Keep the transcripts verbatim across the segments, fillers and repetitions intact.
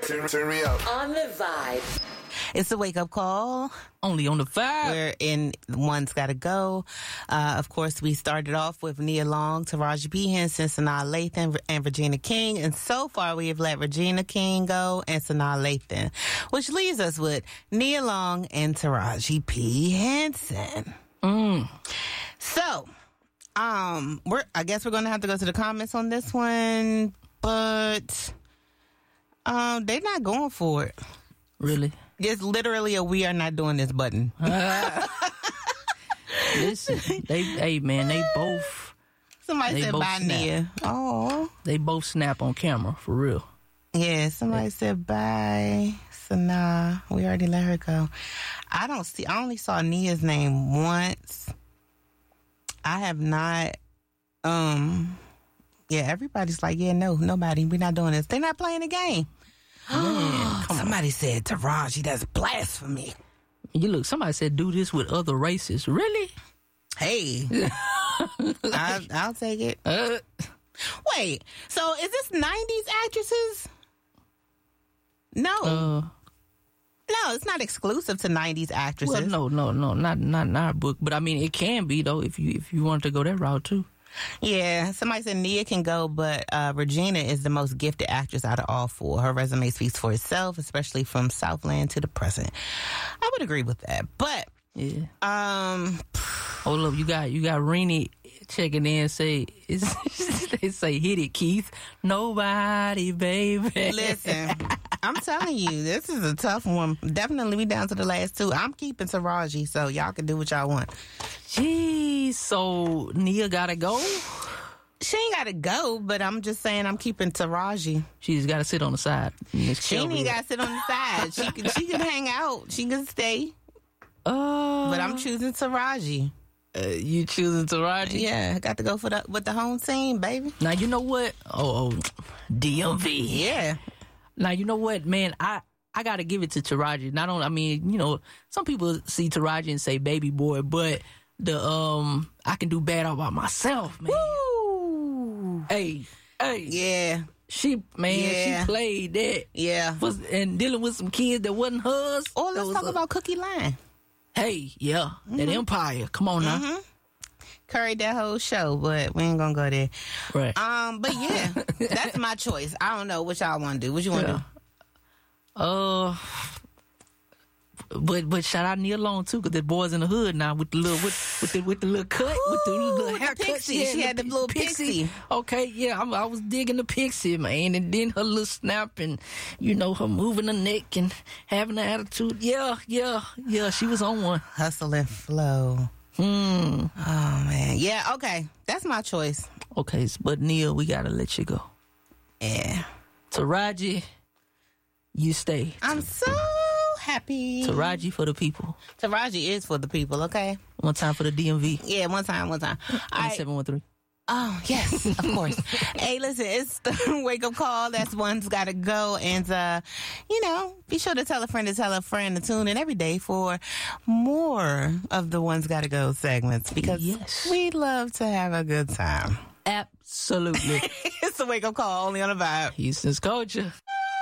Turn, turn me up. On the Vibe. It's a wake-up call. Only on the Vibe. We're in One's Gotta Go. Uh, of course, we started off with Nia Long, Taraji P. Henson, Sanaa Lathan, and Regina King. And so far, we have let Regina King go and Sanaa Lathan, which leaves us with Nia Long and Taraji P. Henson. Mm. So, um, we're, I guess we're going to have to go to the comments on this one, but um, they're not going for it. Really? It's literally a "we are not doing this" button. Uh, listen, they, hey man, they both. Somebody they said both bye, snap. Nia. Oh, They both snap on camera for real. yeah. Somebody said bye, Sanaa. We already let her go. I don't see. I only saw Nia's name once. I have not. Um. Yeah, everybody's like, yeah, no, nobody. We're not doing this. They're not playing the game. Man, come Somebody on. said Taraji. That's blasphemy. You look. Somebody said do this with other races. Really? Hey, I, I'll take it. Uh, Wait, so is this nineties actresses? No. uh, no, it's not exclusive to nineties actresses. well, no, no, no, not not in our book. But I mean, it can be though if you if you wanted to go that route too. Yeah, somebody said Nia can go, but uh, Regina is the most gifted actress out of all four. Her resume speaks for itself, especially from Southland to the present. I would agree with that. But, Yeah. um, Hold up, you got you got Renee checking in. Say it's, they say hit it, Keith. Nobody, baby. listen, I'm telling you, this is a tough one. Definitely we down to the last two. I'm keeping Taraji, so y'all can do what y'all want. Jeez, so Nia gotta go. She ain't got to go, but I'm just saying I'm keeping Taraji. She just gotta sit on the side. Miss She ain't Kelby. got to sit on the side. She can, she can hang out. She can stay. Uh, But I'm choosing Taraji. uh, you choosing Taraji? Yeah, I got to go for the with the home team, baby. Now you know what? Oh, oh, D M V. Yeah. Now you know what, man. I I gotta give it to Taraji. Not only, I mean, you know, some people see Taraji and say baby boy, but the um, I can do bad all by myself, man. Woo. Hey, hey, Yeah. she man, Yeah. she played that. Yeah. Was, and dealing with some kids that wasn't hers. Or That let's was talk a- about Cookie Line. Hey, yeah, that empire. Come on now, Curried that whole show, but we ain't gonna go there. right? Um, but yeah, that's my choice. I don't know what y'all want to do. What you want to Yeah. do? Uh, but but shout out Nia Long too, cause the boys in the hood now with the little with with the with the little cut with the Ooh, little the haircut. pixie. She had the little pixie. Okay, yeah, I'm, I was digging the pixie, man, and then her little snap and you know her moving her neck and having an attitude. Yeah, yeah, yeah. She was on one. Hustle and flow. Hmm. Oh man, yeah. Okay, that's my choice. Okay, but Nia, we gotta let you go. Yeah, Taraji, you stay. I'm so happy. Taraji for the people. Taraji is for the people. Okay. One time for the D M V. Yeah, one time, one time. All right. seven one three. Oh, yes, of course. Hey, listen, it's the wake-up call. That's One's Gotta Go. And, uh, you know, be sure to tell a friend to tell a friend to tune in every day for more of the One's Gotta Go segments because Yes. we love to have a good time. Absolutely. It's the wake-up call, only on the Vibe. Houston's culture.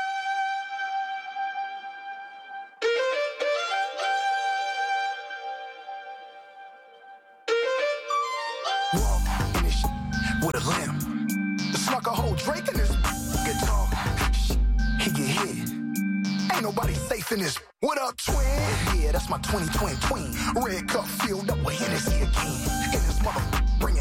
Walk in this shit with a limb. It's like a whole Drake in this guitar. He get hit. Ain't nobody safe in this. What up, twin? Yeah, that's my twenty twenty twin. Red cup filled up with Hennessy again.